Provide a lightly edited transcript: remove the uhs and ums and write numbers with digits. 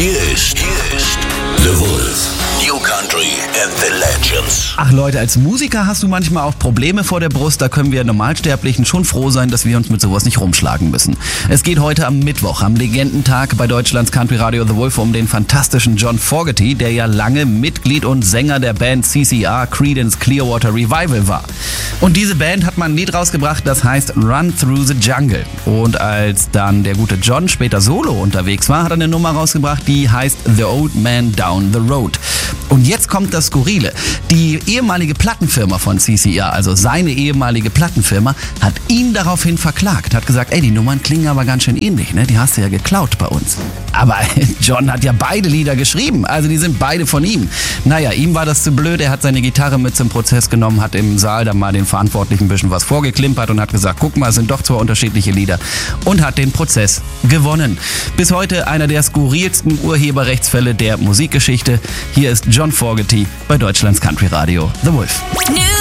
Hier ist The Wolf. New Country and the Legends. Ach Leute, als Musiker hast du manchmal auch Probleme vor der Brust. Da können wir Normalsterblichen schon froh sein, dass wir uns mit sowas nicht rumschlagen müssen. Es geht heute am Mittwoch, am Legendentag bei Deutschlands Country Radio The Wolf um den fantastischen John Fogerty, der ja lange Mitglied und Sänger der Band CCR, Creedence Clearwater Revival war. Und diese Band hat mal ein Lied rausgebracht, das heißt Run Through the Jungle. Und als dann der gute John später solo unterwegs war, hat er eine Nummer rausgebracht, die heißt The Old Man Down the Road. Und jetzt kommt das Skurrile. Die ehemalige Plattenfirma von CCR, also seine ehemalige Plattenfirma, hat ihn daraufhin verklagt. Hat gesagt, ey, die Nummern klingen aber ganz schön ähnlich, ne? Die hast du ja geklaut bei uns. Aber John hat ja beide Lieder geschrieben, also die sind beide von ihm. Naja, ihm war das zu blöd, er hat seine Gitarre mit zum Prozess genommen, hat im Saal dann mal den Verantwortlichen ein bisschen was vorgeklimpert und hat gesagt, guck mal, es sind doch zwei unterschiedliche Lieder und hat den Prozess gewonnen. Bis heute einer der skurrilsten Urheberrechtsfälle der Musikgeschichte. Hier ist John Fogerty bei Deutschlands Country Radio The Wolf.